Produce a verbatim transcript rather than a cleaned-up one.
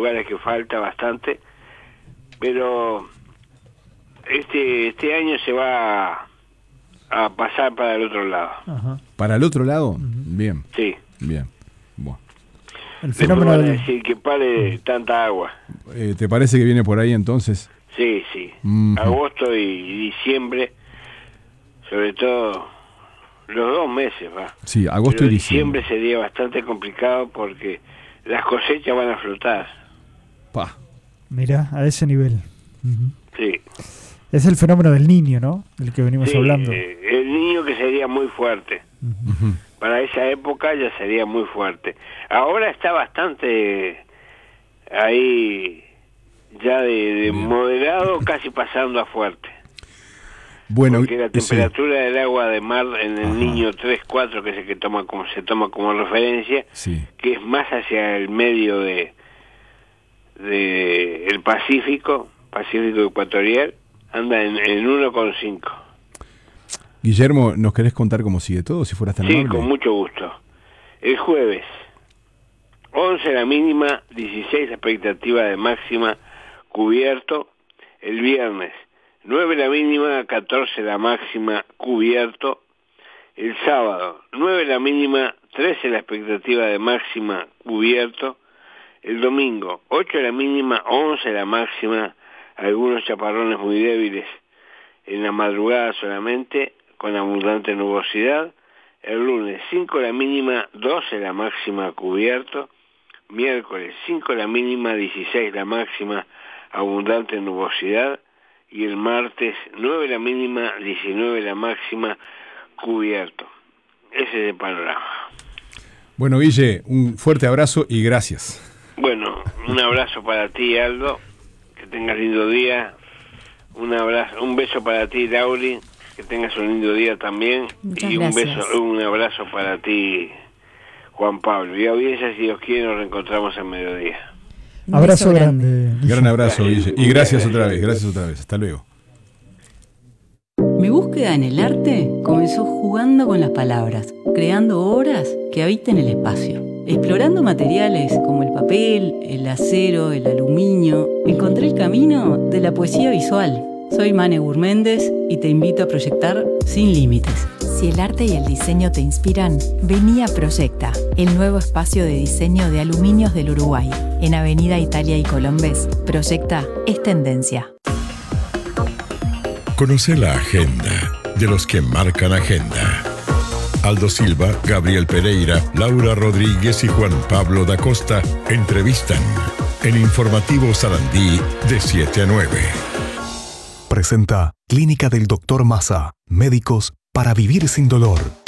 lugares que falta bastante, pero este este año se va a, a pasar para el otro lado. Ajá. ¿Para el otro lado? Uh-huh. Bien. Sí. Bien. Bueno. El fenómeno Después van a del... decir que pare tanta agua. Eh, ¿Te parece que viene por ahí entonces? Sí, sí. Uh-huh. Agosto y diciembre, sobre todo los dos meses, va. Sí, agosto Pero y diciembre. diciembre sería bastante complicado porque las cosechas van a flotar. Pa. Mirá, a ese nivel. Uh-huh. Sí. Es el fenómeno del niño, ¿no? Del que venimos Sí, hablando. Eh, el niño que sería muy fuerte. Uh-huh. Para esa época ya sería muy fuerte. Ahora está bastante ahí ya de, de moderado, casi pasando a fuerte. Bueno, porque la temperatura sí. del agua de mar en el Ajá. Niño tres cuatro, que es el que toma como se toma como referencia, Sí. que es más hacia el medio de de el Pacífico, Pacífico ecuatorial, anda en, en uno coma cinco. Guillermo, ¿nos querés contar cómo sigue todo, si fueras tan Sí, amable? con mucho gusto. El jueves, once la mínima, dieciséis la expectativa de máxima, cubierto. El viernes, nueve la mínima, catorce la máxima, cubierto. El sábado, nueve la mínima, trece la expectativa de máxima, cubierto. El domingo, ocho la mínima, once la máxima, algunos chaparrones muy débiles en la madrugada solamente, con abundante nubosidad. El lunes, cinco la mínima, doce la máxima, cubierto. Miércoles, cinco la mínima, dieciséis la máxima, abundante nubosidad. Y el martes, nueve la mínima, diecinueve la máxima, cubierto. Ese es el panorama. Bueno, Guille, un fuerte abrazo y gracias. Bueno, un abrazo para ti, Aldo. Que tengas lindo día. Un abrazo, un beso para ti, Lauri. Que tengas un lindo día también. Muchas y un gracias. beso, un abrazo para ti, Juan Pablo. Y audiencia, si Dios quiere, nos reencontramos en mediodía. Un Abrazo beso grande. Guille. Gran abrazo, Gracias. Guille. Y gracias otra vez, gracias otra vez. Hasta luego. Mi búsqueda en el arte comenzó jugando con las palabras, creando obras que habiten el espacio. Explorando materiales como el papel, el acero, el aluminio, encontré el camino de la poesía visual. Soy Mane Gurméndez y te invito a proyectar sin límites. Si el arte y el diseño te inspiran, vení a Proyecta, el nuevo espacio de diseño de aluminios del Uruguay. En Avenida Italia y Colombés, Proyecta es tendencia. Conoce la agenda de los que marcan agenda. Aldo Silva, Gabriel Pereira, Laura Rodríguez y Juan Pablo da Costa entrevistan en Informativo Sarandí de siete a nueve. Presenta Clínica del Doctor Maza. Médicos para vivir sin dolor.